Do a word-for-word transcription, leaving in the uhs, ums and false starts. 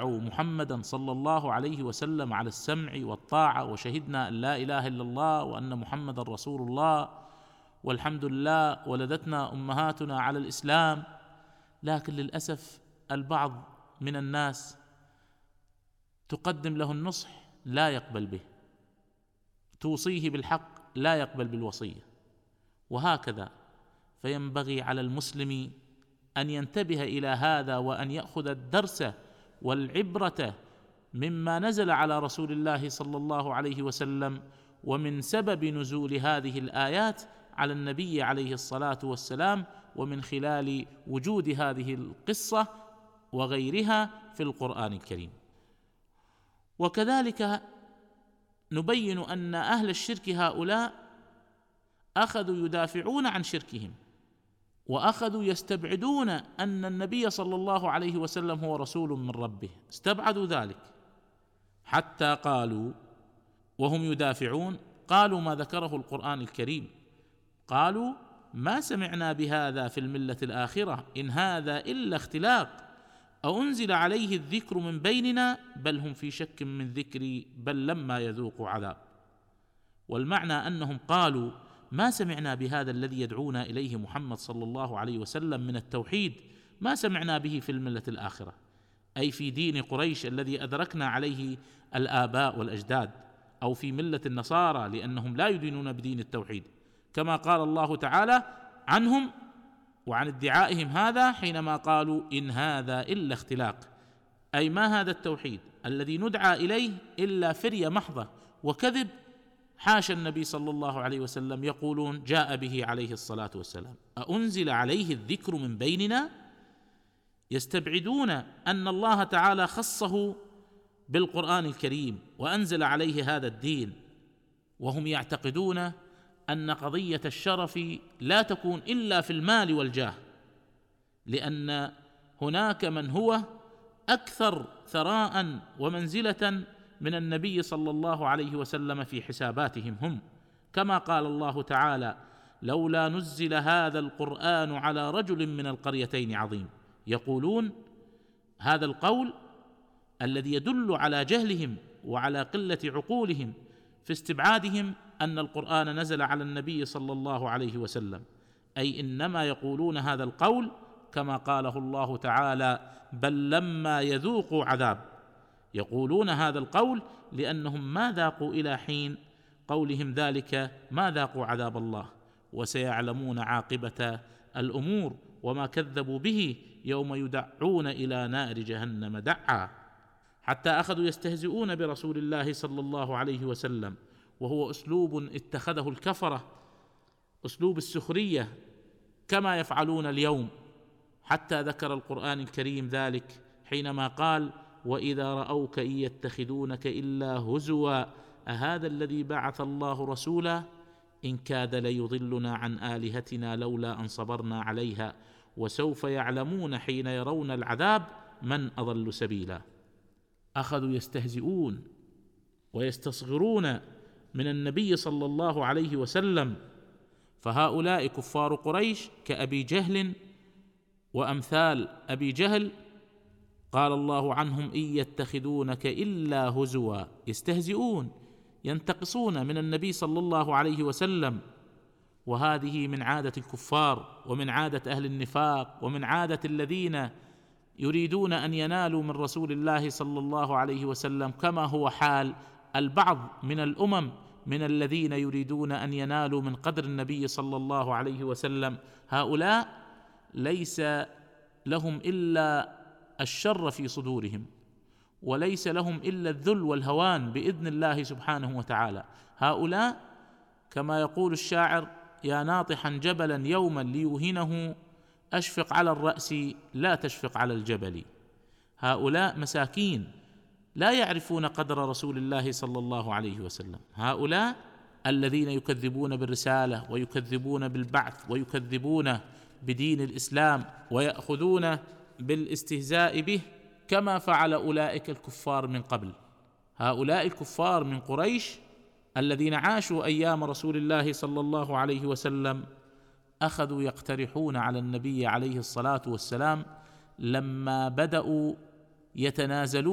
بايعوا محمدا صلى الله عليه وسلم على السمع والطاعة وشهدنا أن لا إله إلا الله وأن محمدا رسول الله والحمد لله ولدتنا أمهاتنا على الإسلام، لكن للأسف البعض من الناس تقدم له النصح لا يقبل به، توصيه بالحق لا يقبل بالوصية، وهكذا. فينبغي على المسلم أن ينتبه إلى هذا وأن يأخذ الدرس والعبرة مما نزل على رسول الله صلى الله عليه وسلم ومن سبب نزول هذه الآيات على النبي عليه الصلاة والسلام، ومن خلال وجود هذه القصة وغيرها في القرآن الكريم. وكذلك نبين أن أهل الشرك هؤلاء أخذوا يدافعون عن شركهم، وأخذوا يستبعدون أن النبي صلى الله عليه وسلم هو رسول من ربه، استبعدوا ذلك حتى قالوا وهم يدافعون، قالوا ما ذكره القرآن الكريم، قالوا ما سمعنا بهذا في الملة الآخرة إن هذا إلا اختلاق أو أنزل عليه الذكر من بيننا بل هم في شك من ذكري بل لما يذوقوا عذاب. والمعنى أنهم قالوا ما سمعنا بهذا الذي يدعونا إليه محمد صلى الله عليه وسلم من التوحيد، ما سمعنا به في الملة الآخرة، أي في دين قريش الذي أدركنا عليه الآباء والأجداد، أو في ملة النصارى لأنهم لا يدينون بدين التوحيد، كما قال الله تعالى عنهم وعن ادعائهم هذا حينما قالوا إن هذا إلا اختلاق، أي ما هذا التوحيد الذي ندعى إليه إلا فرية محضة وكذب، حاشا النبي صلى الله عليه وسلم، يقولون جاء به عليه الصلاة والسلام، أأنزل عليه الذكر من بيننا؟ يستبعدون أن الله تعالى خصه بالقرآن الكريم وأنزل عليه هذا الدين، وهم يعتقدون أن قضية الشرف لا تكون إلا في المال والجاه، لأن هناك من هو أكثر ثراء ومنزلة من النبي صلى الله عليه وسلم في حساباتهم هم، كما قال الله تعالى لولا نزل هذا القرآن على رجل من القريتين عظيم. يقولون هذا القول الذي يدل على جهلهم وعلى قلة عقولهم في استبعادهم أن القرآن نزل على النبي صلى الله عليه وسلم، أي إنما يقولون هذا القول كما قاله الله تعالى بل لما يذوقوا عذاب، يقولون هذا القول لأنهم ما ذاقوا إلى حين قولهم ذلك ما ذاقوا عذاب الله، وسيعلمون عاقبة الأمور وما كذبوا به يوم يدعون إلى نار جهنم دعا، حتى أخذوا يستهزئون برسول الله صلى الله عليه وسلم، وهو أسلوب اتخذه الكفرة، أسلوب السخرية كما يفعلون اليوم، حتى ذكر القرآن الكريم ذلك حينما قال وإذا رأوك إن يتخذونك إلا هزوا أهذا الذي بعث الله رسولا إن كاد ليضلنا عن آلهتنا لولا أن صبرنا عليها وسوف يعلمون حين يرون العذاب من أضل سبيلا. أخذوا يستهزئون ويستصغرون من النبي صلى الله عليه وسلم، فهؤلاء كفار قريش كأبي جهل وأمثال أبي جهل قال الله عنهم إن يتخذونك إلا هزوا، يستهزئون ينتقصون من النبي صلى الله عليه وسلم، وهذه من عادة الكفار ومن عادة أهل النفاق ومن عادة الذين يريدون أن ينالوا من رسول الله صلى الله عليه وسلم، كما هو حال البعض من الأمم من الذين يريدون أن ينالوا من قدر النبي صلى الله عليه وسلم. هؤلاء ليس لهم إلا الشر في صدورهم، وليس لهم إلا الذل والهوان بإذن الله سبحانه وتعالى. هؤلاء كما يقول الشاعر يا ناطحا جبلا يوما ليوهنه أشفق على الرأس لا تشفق على الجبل. هؤلاء مساكين لا يعرفون قدر رسول الله صلى الله عليه وسلم، هؤلاء الذين يكذبون بالرسالة ويكذبون بالبعث ويكذبون بدين الإسلام ويأخذون بالاستهزاء به كما فعل أولئك الكفار من قبل. هؤلاء الكفار من قريش الذين عاشوا أيام رسول الله صلى الله عليه وسلم أخذوا يقترحون على النبي عليه الصلاة والسلام لما بدأوا يتنازلون